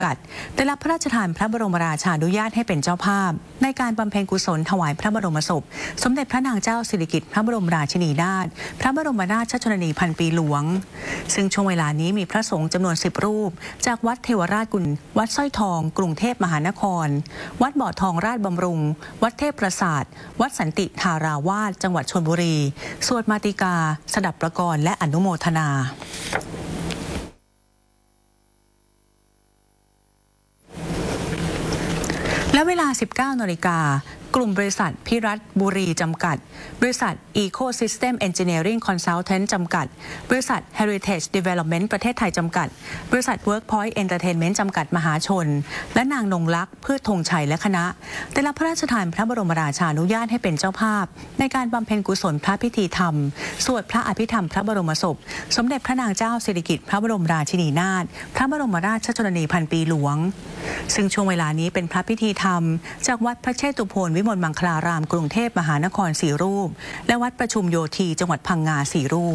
ได้รับพระราชทานพระบรมราชานุญาตให้เป็นเจ้าภาพในการบำเพ็ญกุศลถวายพระบรมศพสมเด็จพระนางเจ้าสิริกิติ์พระบรมราชินีนาถพระบรมราชชนนีพันปีหลวงซึ่งช่วงเวลานี้มีพระสงฆ์จำนวน10 รูปจากวัดเทวราชกุลวัดสร้อยทองกรุงเทพมหานครวัดบ่อทองราชบำรุงวัดเทพประสาทวัดสันติธาราวาสจังหวัดชลบุรีสวดมาติกาสดับประกรณ์และอนุโมทนาและเวลา 19 นาฬิกากลุ่มบริษัทพิรัตน์บุรีจำกัดบริษัท Ecosystem Engineering Consultant จำกัดบริษัท Heritage Development ประเทศไทยจำกัดบริษัท Workpoint Entertainment จำกัดมหาชนและนางนงลักษณ์พืชธงชัยและคณะได้รับพระราชทานพระบรมราชานุญาตให้เป็นเจ้าภาพในการบำเพ็ญกุศลพระพิธีธรรมสวดพระอภิธรรมพระบรมศพสมเด็จพระนางเจ้าสิริกิติ์พระบรมราชินีนาถพระบรมราชชนนีพันปีหลวงซึ่งช่วงเวลานี้เป็นพระพิธีธรรมจากวัดพระเชตุพนวิมลมังคลารามกรุงเทพมหานคร4 รูปและวัดประชุมโยธีจังหวัดพังงา4 รูป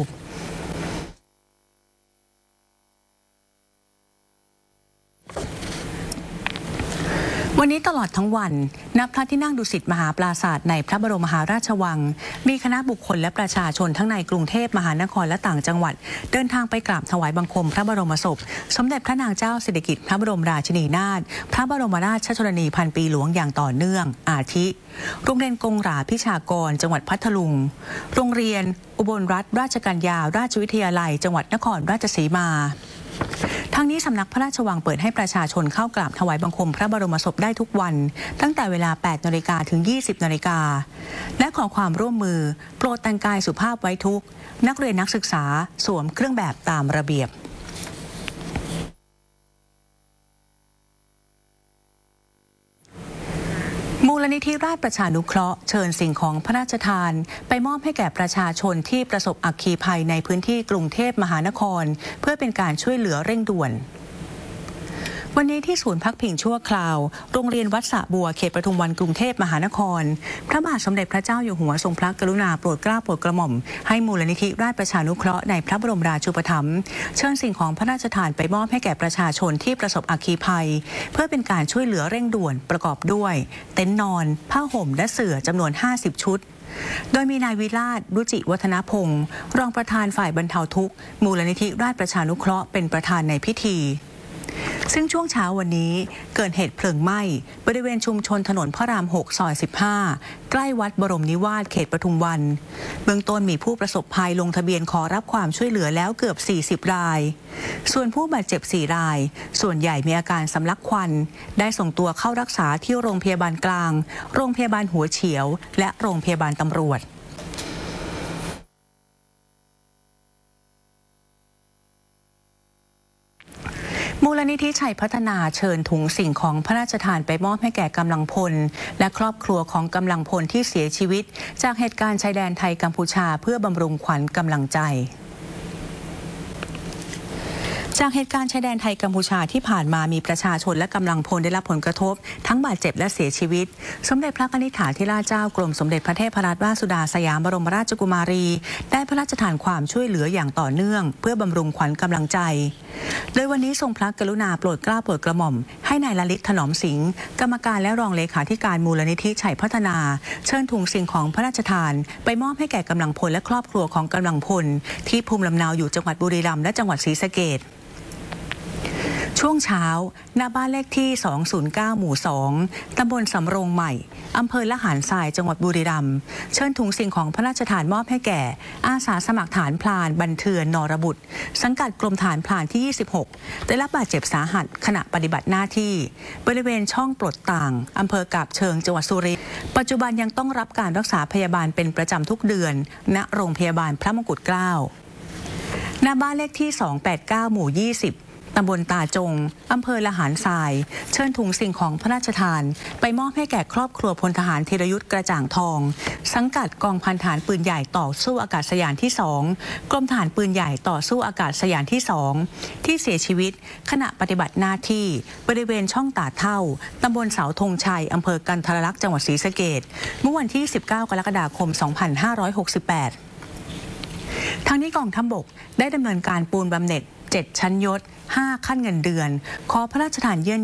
วันนี้ตลอดทั้งวันณพระที่นั่งดุสิตมหาปราสาทในพระบรมมหาราชวังมีคณะบุคคลและประชาชนทั้งในกรุงเทพมหานครและต่างจังหวัดเดินทางไปกราบถวายบังคมพระบรมศพสมเด็จพระนางเจ้าสิริกิติ์พระบรมราชินีนาถพระบรมราชชนนีพันปีหลวงอย่างต่อเนื่องอาทิโรงเรียนกงหราพิชากรจังหวัดพัทลุงโรงเรียนอุบลรัตนราชกัญญาราชวิทยาลัยจังหวัดนครราชสีมาทั้งนี้สำนักพระราชวังเปิดให้ประชาชนเข้ากราบถวายบังคมพระบรมศพได้ทุกวันตั้งแต่เวลา 8 นาฬิกาถึง 20 นาฬิกาและขอความร่วมมือโปรดแต่งกายสุภาพไว้ทุกนักเรียนนักศึกษาสวมเครื่องแบบตามระเบียบมูลนิธิราชประชานุเคราะห์เชิญสิ่งของพระราชทานไปมอบให้แก่ประชาชนที่ประสบอัคคีภัยในพื้นที่กรุงเทพมหานครเพื่อเป็นการช่วยเหลือเร่งด่วนวันนี้ที่ศูนย์พักพิงชั่วคราวโรงเรียนวัดสระบัวเขตปทุมวันกรุงเทพมหานครพระบาทสมเด็จพระเจ้าอยู่หัวทรงพระกรุณาโปรดเกล้าโปรดกระหม่อมให้มูลนิธิราชประชานุเคราะห์ในพระบรมราชูปถัมภ์เชิญสิ่งของพระราชทานไปมอบให้แก่ประชาชนที่ประสบอัคคีภัยเพื่อเป็นการช่วยเหลือเร่งด่วนประกอบด้วยเต็นท์นอนผ้าห่มและเสื่อจำนวน50 ชุดโดยมีนายวิราชรุจิวัฒนพงศ์รองประธานฝ่ายบรรเทาทุกข์มูลนิธิราชประชานุเคราะห์เป็นประธานในพิธีซึ่งช่วงเช้าวันนี้เกิดเหตุเพลิงไหม้บริเวณชุมชนถนนพระราม 6 ซอย 15 ใกล้วัดบรมนิวาสเขตปทุมวันเบื้องต้นมีผู้ประสบภัยลงทะเบียนขอรับความช่วยเหลือแล้วเกือบ40 รายส่วนผู้บาดเจ็บ4 รายส่วนใหญ่มีอาการสำลักควันได้ส่งตัวเข้ารักษาที่โรงพยาบาลกลางโรงพยาบาลหัวเฉียวและโรงพยาบาลตำรวจมูลนิธิชัยพัฒนาเชิญถุงสิ่งของพระราชทานไปมอบให้แก่กำลังพลและครอบครัวของกำลังพลที่เสียชีวิตจากเหตุการณ์ชายแดนไทยกัมพูชาเพื่อบำรุงขวัญกำลังใจจากเหตุการณ์ชายแดนไทยกัมพูชาที่ผ่านมามีประชาชนและกำลังพลได้รับผลกระทบทั้งบาดเจ็บและเสียชีวิตสมเด็จพระนิธิถาธิราชเจ้ากรมสมเด็จพระเทพรัตนราชสุดาสยามบรมราชกุมารีได้พระราชทานความช่วยเหลืออย่างต่อเนื่องเพื่อบำรุงขวัญกำลังใจโดยวันนี้ทรงพระกรุณาโปรดเกล้าโปรดกระหม่อมให้นายลลิตถนอมสิงห์กรรมการและรองเลขาธิการมูลนิธิชัยพัฒนาเชิญถุงสิ่งของพระราชทานไปมอบให้แก่กำลังพลและครอบครัวของกำลังพลที่ภูมิลำเนาอยู่จังหวัดบุรีรัมย์และจังหวัดศรีสะเกษช่วงเช้าหน้าบ้านเลขที่209 หมู่ 2 ตำบลสำโรงใหม่อำเภอละหารทรายจังหวัดบุรีรัมย์เชิญถุงสิ่งของพระราชทานมอบให้แก่อาสาสมัครฐานพลานบันเทือนนรบุตรสังกัดกรมฐานพลานที่ 26ได้รับบาดเจ็บสาหัสขณะปฏิบัติหน้าที่บริเวณช่องปลดต่างอำเภอกาบเชิงจังหวัดสุรินทร์ปัจจุบันยังต้องรับการรักษาพยาบาลเป็นประจำทุกเดือนณโรงพยาบาลพระมงกุฎเกล้าหน้าบ้านเลขที่289 หมู่ 20ตำบลตาจงอำเภอละหารทรายเชิญถุงสิ่งของพระราชทานไปมอบให้แก่ครอบครัวพลทหารธีรยุทธกระจ่างทองสังกัดกองพันฐานปืนใหญ่ต่อสู้อากาศยานที่2กรมทหารปืนใหญ่ต่อสู้อากาศยานที่2ที่เสียชีวิตขณะปฏิบัติหน้าที่บริเวณช่องตาเท่าตำบลเสาธงชัยอำเภอกันทรลักษณ์จังหวัดศรีสะเกษเมื่อวันที่19 กรกฎาคม 2568 ทางนี้กองทัพบกได้ดำเนินการปูนบำเหน็จ7 ชั้นยศ 5 ขั้นเงินเดือนขอพระราชทานเยื่อน